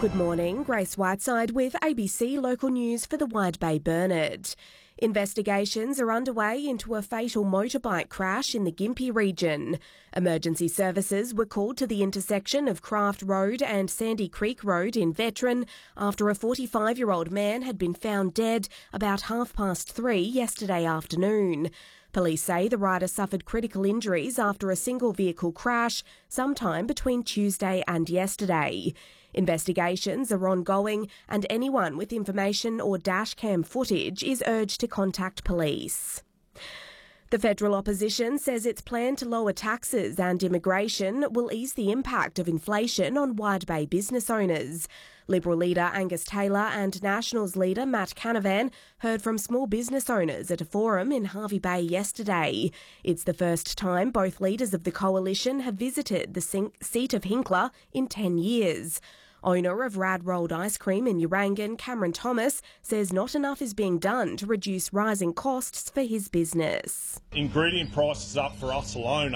Good morning, Grace Whiteside with ABC Local News for the Wide Bay Burnett. Investigations are underway into a fatal motorbike crash in the Gympie region. Emergency services were called to the intersection of Craft Road and Sandy Creek Road in Veteran after a 45-year-old man had been found dead about 3:30 yesterday afternoon. Police say the rider suffered critical injuries after a single vehicle crash sometime between Tuesday and yesterday. Investigations are ongoing and anyone with information or dashcam footage is urged to contact police. The federal opposition says its plan to lower taxes and immigration will ease the impact of inflation on Wide Bay business owners. Liberal leader Angus Taylor and Nationals leader Matt Canavan heard from small business owners at a forum in Hervey Bay yesterday. It's the first time both leaders of the coalition have visited the seat of Hinkler in 10 years. Owner of Rad Rolled Ice Cream in Urangan, Cameron Thomas, says not enough is being done to reduce rising costs for his business. Ingredient prices up for us alone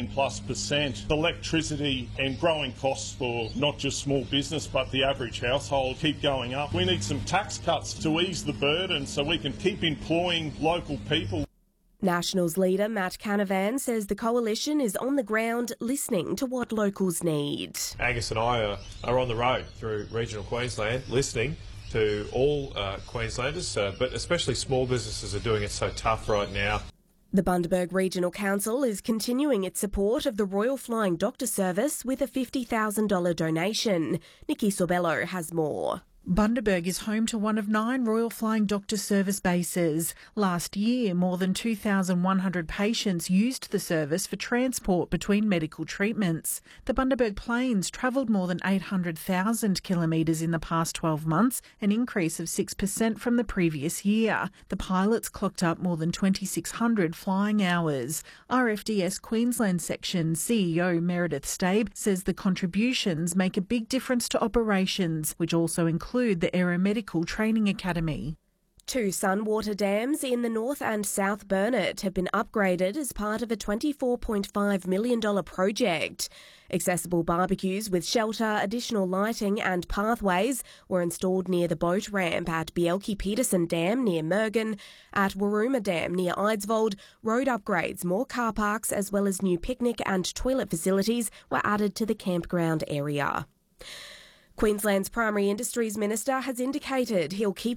18+%. Electricity and growing costs for not just small business but the average household keep going up. We need some tax cuts to ease the burden so we can keep employing local people. Nationals leader Matt Canavan says the coalition is on the ground listening to what locals need. Angus and I are on the road through regional Queensland listening to all Queenslanders, but especially small businesses are doing it so tough right now. The Bundaberg Regional Council is continuing its support of the Royal Flying Doctor Service with a $50,000 donation. Nikki Sorbello has more. Bundaberg is home to one of 9 Royal Flying Doctor Service bases. Last year, more than 2,100 patients used the service for transport between medical treatments. The Bundaberg planes travelled more than 800,000 kilometres in the past 12 months, an increase of 6% from the previous year. The pilots clocked up more than 2,600 flying hours. RFDS Queensland Section CEO Meredith Stabe says the contributions make a big difference to operations, which also include the Aeromedical Training Academy. 2 Sunwater dams in the North and South Burnett have been upgraded as part of a $24.5 million project. Accessible barbecues with shelter, additional lighting and pathways were installed near the boat ramp at Bielke-Peterson Dam near Mergen, at Waruma Dam near Eidsvold. Road upgrades, more car parks as well as new picnic and toilet facilities were added to the campground area. Queensland's Primary Industries Minister has indicated he'll keep